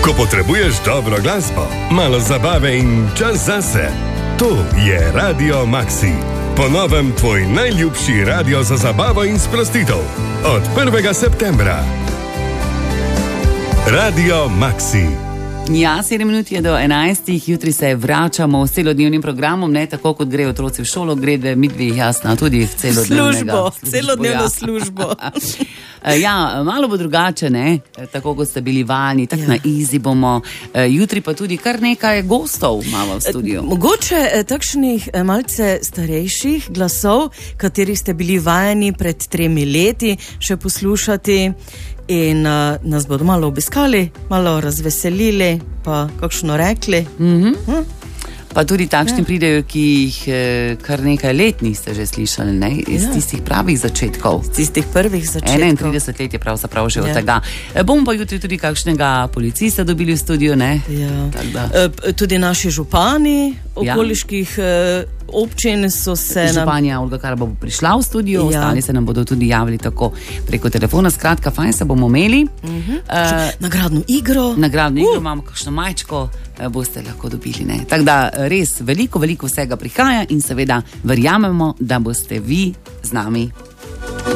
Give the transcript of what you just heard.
Ko potrebuješ dobro glasbo, malo zabave in čas zase, to je Radio Maxi. Po novem tvoj najljubši radio za zabavo in sprostitev. Od 1. septembra. Radio Maxi. Ja, 7 minut je do 11. Jutri se vračamo s celodnevnim programom, ne tako kot grejo otroci v šolo, gre midvi, jasno, tudi v celodnevno službo. Ja, malo bo drugače, ne? Tako kot ste bili vani, tako na easy bomo. Jutri pa tudi kar nekaj gostov imamo v studiu. Mogoče takšnih malce starejših glasov, katerih ste bili vajeni pred 3 leti, še poslušati. In nas bodo malo obiskali, malo razveselili, pa kakšno rekli. Pa tudi takšni pridejo, ki jih kar nekaj let niste že slišali, ne? Iz tistih pravih začetkov. Z tistih prvih začetkov. 31 let je pravzaprav že od tega. Bomo pa jutri tudi kakšnega policista dobili v studiu, ne? Ja. Tudi naši župani okoliških občin so se Županja Olga Karba bo prišla v studio, ostali se nam bodo tudi javili tako preko telefona. Skratka, fajn se bomo imeli. Nagradno igro. Imamo kakšno majčko, boste lahko dobili, ne? Tako da res veliko vsega prihaja in seveda verjamemo, da boste vi z nami.